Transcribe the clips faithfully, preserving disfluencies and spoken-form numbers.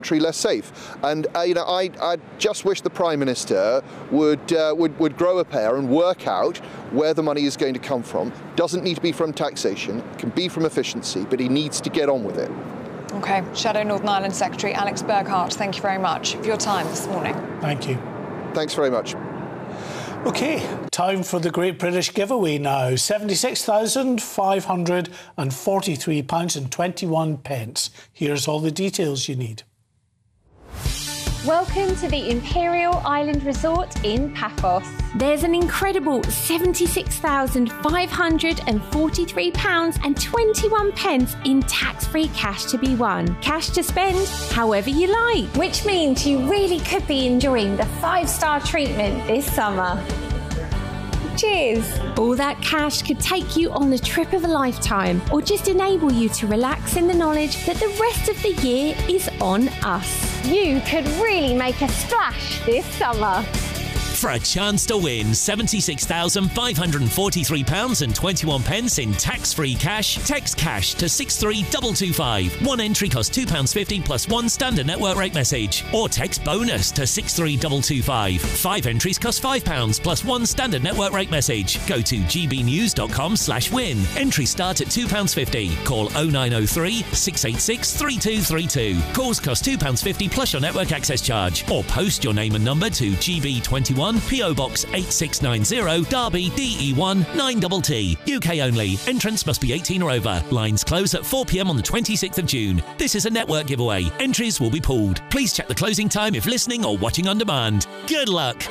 less safe. And uh, you know, I, I just wish the Prime Minister would, uh, would would grow a pair and work out where the money is going to come from. Doesn't need to be from taxation, it can be from efficiency, but he needs to get on with it. OK, Shadow Northern Ireland Secretary Alex Burghart, thank you very much for your time this morning. Thank you. Thanks very much. OK, time for the Great British Giveaway now. seventy-six thousand five hundred forty-three pounds and twenty-one pence. Here's all the details you need. Welcome to the Imperial Island Resort in Paphos. There's an incredible seventy-six thousand five hundred forty-three pounds and twenty-one pence in tax-free cash to be won. Cash to spend however you like. Which means you really could be enjoying the five-star treatment this summer. Cheers! All that cash could take you on the trip of a lifetime or just enable you to relax in the knowledge that the rest of the year is on us. You could really make a splash this summer. For a chance to win seventy-six thousand five hundred forty-three pounds and twenty-one pence in tax-free cash, text cash to six three two two five. One entry costs two pounds fifty plus one standard network rate message. Or text bonus to six three two two five. Five entries cost five pounds plus one standard network rate message. Go to gbnews.com slash win. Entries start at two pounds fifty. Call oh nine oh three, six eight six, three two three two. Calls cost two pounds fifty plus your network access charge. Or post your name and number to G B twenty-one, P O Box eight six nine zero, Derby, D E one nine T T. U K only. Entrants must be eighteen or over. Lines close at four p m on the twenty-sixth of June. This is a network giveaway. Entries will be pooled. Please check the closing time if listening or watching on demand. Good luck.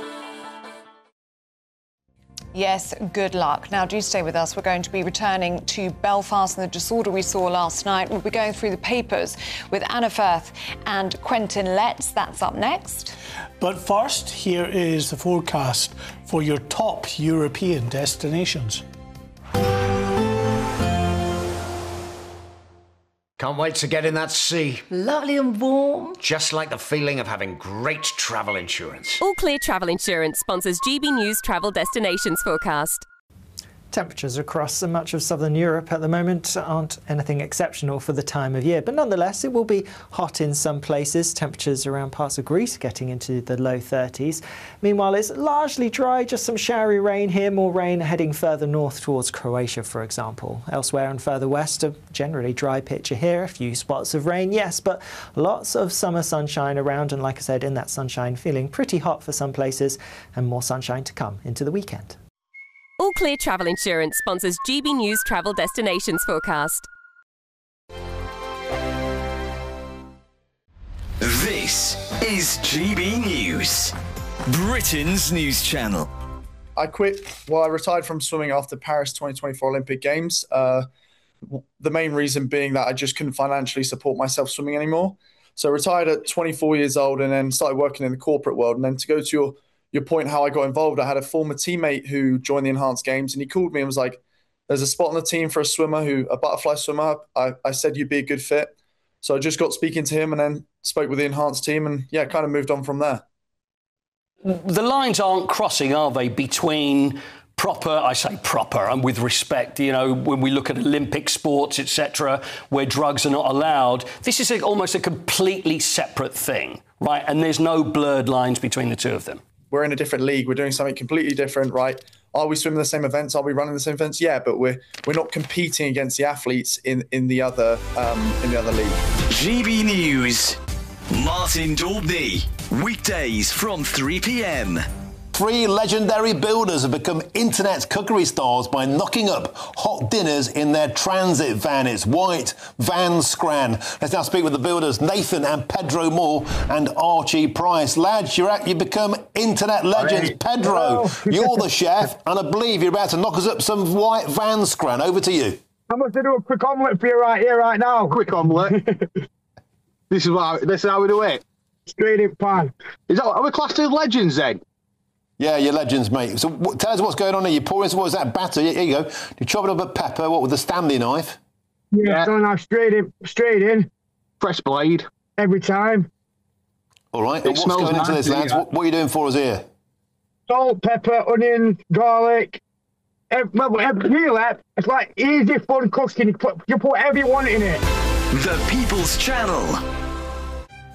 Yes, good luck. Now, do stay with us. We're going to be returning to Belfast and the disorder we saw last night. We'll be going through the papers with Anna Firth and Quentin Letts. That's up next. But first, here is the forecast for your top European destinations. Can't wait to get in that sea. Lovely and warm. Just like the feeling of having great travel insurance. All Clear Travel Insurance sponsors G B News Travel Destinations Forecast. Temperatures across much of southern Europe at the moment aren't anything exceptional for the time of year, but nonetheless it will be hot in some places. Temperatures around parts of Greece getting into the low thirties. Meanwhile, it's largely dry, just some showery rain here, more rain heading further north towards Croatia, for example. Elsewhere and further west, a generally dry picture here, a few spots of rain, yes, but lots of summer sunshine around, and like I said, in that sunshine feeling pretty hot for some places, and more sunshine to come into the weekend. All Clear Travel Insurance sponsors G B News Travel Destinations Forecast. This is G B News, Britain's news channel. I quit, well, I retired from swimming after Paris twenty twenty-four Olympic Games. Uh, the main reason being that I just couldn't financially support myself swimming anymore. So I retired at twenty-four years old and then started working in the corporate world. And then to go to your your point, how I got involved, I had a former teammate who joined the Enhanced Games, and he called me and was like, there's a spot on the team for a swimmer, who a butterfly swimmer. I, I said you'd be a good fit. So I just got speaking to him and then spoke with the Enhanced team and, yeah, kind of moved on from there. The lines aren't crossing, are they, between proper, I say proper, and with respect, you know, when we look at Olympic sports, et cetera, where drugs are not allowed, this is a, almost a completely separate thing, right? And there's no blurred lines between the two of them. We're in a different league. We're doing something completely different, right? Are we swimming the same events? Are we running the same events? Yeah, but we're we're not competing against the athletes in in the other um, in the other league. G B News, Martin Daubney, weekdays from three p m. Three legendary builders have become internet cookery stars by knocking up hot dinners in their transit van. It's White Van Scran. Let's now speak with the builders Nathan and Pedro Moore and Archie Price. Lads, you're at, you've become internet legends. Hey. Pedro, you're the chef, and I believe you're about to knock us up some White Van Scran. Over to you. I'm going to do a quick omelette for you right here, right now. Quick omelette. This is how this is how we do it. Straight in pan. Is that, are we classed as legends then? Yeah, you're legends, mate. So what, tell us what's going on here. You're pouring, what is that, batter? Here you go. You're chopping up a pepper, what, with a Stanley knife? Yeah, yeah. So now straight in, straight in. Fresh blade. Every time. All right. And what's going nice into this, lads? What, what are you doing for us here? Salt, pepper, onion, garlic. Every, well, every, really, it's like easy, fun cooking. You put, you put whatever you want in it. The People's Channel.